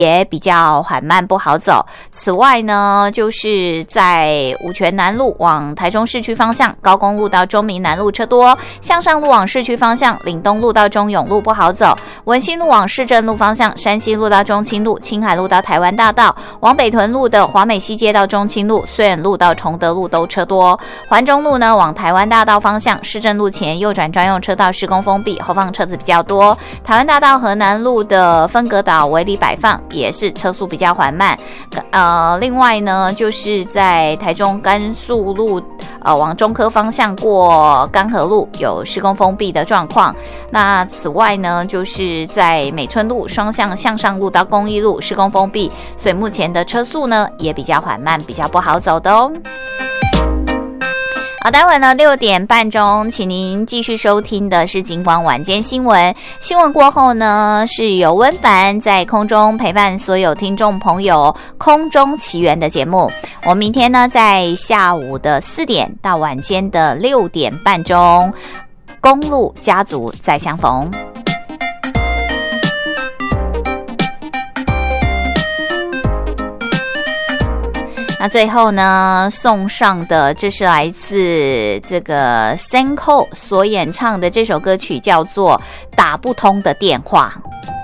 也比较缓慢不好走。此外呢，就是在五权南路往台中市区方向，高公路到中民南路车多；向上路往市区方向，岭东路到中永路不好走；文心路往市政路方向，山西路到中清路，青海路到台湾大道，往北屯路的华美西街到中清路，绥远路到崇德路都车多。环中路呢，往台湾大道方向，市政路前右转专用车道施工封闭，后方车子比较多。台湾大道河南路的分隔岛围里摆放也是车速比较缓慢。另外呢，就是在台中甘肃路往中科方向过甘河路有施工封闭的状况。那此外呢，就是在美村路双向向上路到公益路施工封闭，所以目前的车速呢也比较缓慢，比较不好走的哦。好，待会呢6点半钟，请您继续收听的是警广晚间新闻。新闻过后呢，是由温凡在空中陪伴所有听众朋友空中奇缘的节目。我们明天呢，在下午的4点到晚间的6点半钟，公路家族再相逢。那最后呢，送上的这是来自这个 Senko 所演唱的这首歌曲，叫做《打不通的电话》。